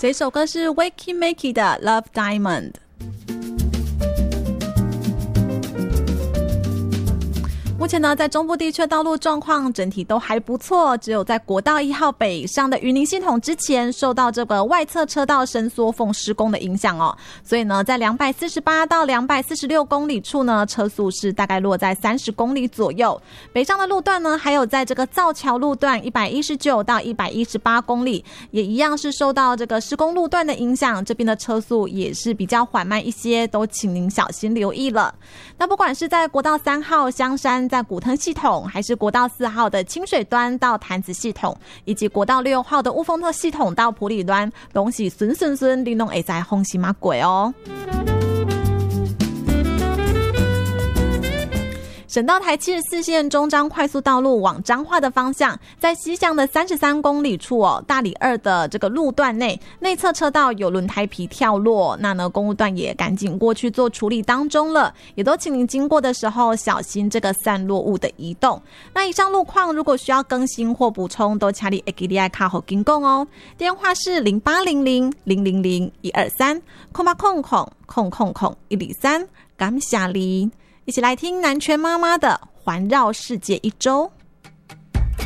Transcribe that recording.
这首歌是 Wakey Makey 的 Love Diamond。目前呢，在中部地区的道路状况整体都还不错，只有在国道1号北上的云林系统之前受到这个外侧车道伸缩缝施工的影响哦，所以呢，在248到246公里处呢，车速是大概落在30公里左右。北上的路段呢，还有在这个造桥路段119到118公里，也一样是受到这个施工路段的影响，这边的车速也是比较缓慢一些，都请您小心留意了。那不管是在国道3号香山在古腾系统，还是国道4号的清水端到潭子系统，以及国道6号的雾峰特系统到埔里端，都是顺你都会在风行马过哦。省道台74线中彰快速道路往彰化的方向，在西向的33公里处哦，大里2的这个路段内侧车道有轮胎皮跳落，那呢公务段也赶紧过去做处理当中了，也都请您经过的时候小心这个散落物的移动。那以上路况如果需要更新或补充，都请你会记得卡好跟讲哦。电话是0800-000-123，0800-123，感谢你。一起来听南拳妈妈的环绕世界一周。